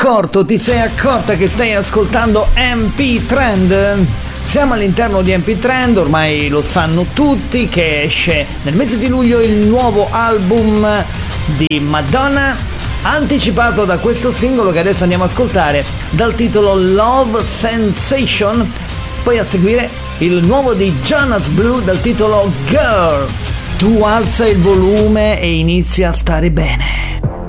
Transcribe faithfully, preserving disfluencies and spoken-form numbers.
accorto, ti sei accorta che stai ascoltando M P Trend? Siamo all'interno di M P Trend, ormai lo sanno tutti che esce nel mese di luglio il nuovo album di Madonna, anticipato da questo singolo che adesso andiamo a ascoltare dal titolo Love Sensation, poi a seguire il nuovo di Jonas Blue dal titolo Girl. Tu alza il volume e inizia a stare bene.